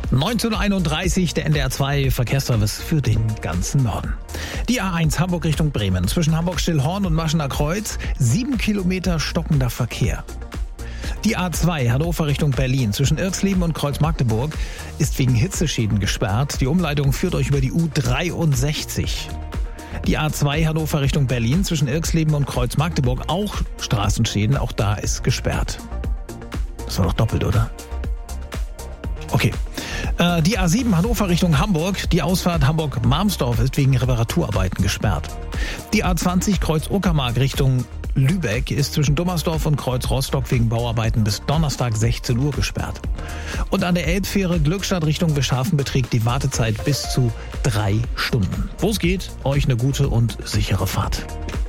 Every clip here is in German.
19:31 der NDR 2 Verkehrsservice für den ganzen Norden. Die A1 Hamburg Richtung Bremen. Zwischen Hamburg-Stillhorn und Maschener Kreuz 7 Kilometer stockender Verkehr. Die A2 Hannover Richtung Berlin zwischen Irxleben und Kreuz-Magdeburg ist wegen Hitzeschäden gesperrt. Die Umleitung führt euch über die U63. Die A2 Hannover Richtung Berlin zwischen Irxleben und Kreuz-Magdeburg auch Straßenschäden. Auch da ist gesperrt. Das war doch doppelt, oder? Okay. Die A7 Hannover Richtung Hamburg, die Ausfahrt Hamburg-Marmsdorf ist wegen Reparaturarbeiten gesperrt. Die A20 Kreuz-Uckermark Richtung Lübeck ist zwischen Dummersdorf und Kreuz-Rostock wegen Bauarbeiten bis Donnerstag 16 Uhr gesperrt. Und an der Elbfähre Glückstadt Richtung Wischhafen beträgt die Wartezeit bis zu 3 Stunden. Wo es geht, euch eine gute und sichere Fahrt.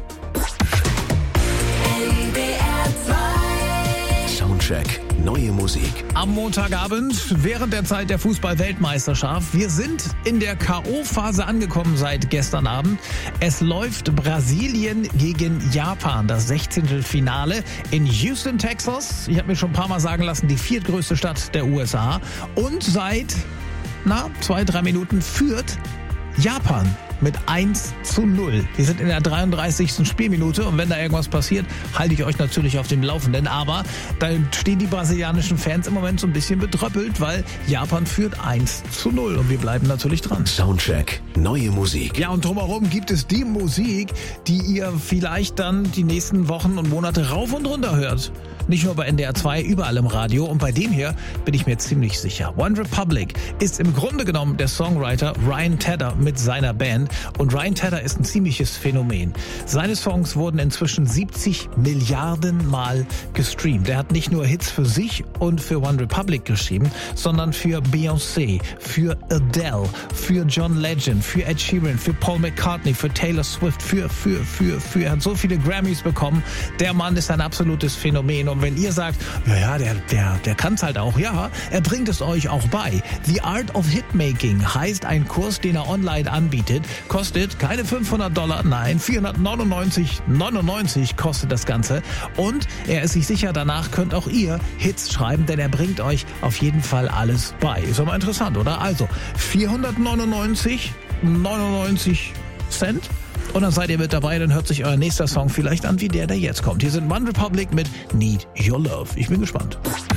Soundcheck. Neue Musik. Am Montagabend, während der Zeit der Fußball-Weltmeisterschaft. Wir sind in der K.O.-Phase angekommen seit gestern Abend. Es läuft Brasilien gegen Japan, das 16. Finale in Houston, Texas. Ich habe mir schon ein paar Mal sagen lassen, die viertgrößte Stadt der USA. Und seit 2-3 Minuten führt Japan mit 1:0. Wir sind in der 33. Spielminute und wenn da irgendwas passiert, halte ich euch natürlich auf dem Laufenden. Aber da stehen die brasilianischen Fans im Moment so ein bisschen betröppelt, weil Japan führt 1:0 und wir bleiben natürlich dran. Soundcheck. Neue Musik. Ja, und drumherum gibt es die Musik, die ihr vielleicht dann die nächsten Wochen und Monate rauf und runter hört. Nicht nur bei NDR 2, überall im Radio. Und bei dem hier bin ich mir ziemlich sicher. One Republic ist im Grunde genommen der Songwriter Ryan Tedder mit seiner Band. Und Ryan Tedder ist ein ziemliches Phänomen. Seine Songs wurden inzwischen 70 Milliarden Mal gestreamt. Er hat nicht nur Hits für sich und für One Republic geschrieben, sondern für Beyoncé, für Adele, für John Legend, für Ed Sheeran, für Paul McCartney, für Taylor Swift, er hat so viele Grammys bekommen. Der Mann ist ein absolutes Phänomen. Und wenn ihr sagt, der kann's halt auch, ja, er bringt es euch auch bei. The Art of Hitmaking heißt ein Kurs, den er online anbietet, kostet keine $500, nein, 499,99 kostet das Ganze. Und er ist sich sicher, danach könnt auch ihr Hits schreiben, denn er bringt euch auf jeden Fall alles bei. Ist doch mal interessant, oder? Also 499,99 Cent. Und dann seid ihr mit dabei, dann hört sich euer nächster Song vielleicht an wie der jetzt kommt. Hier sind One Republic mit Need Your Love. Ich bin gespannt.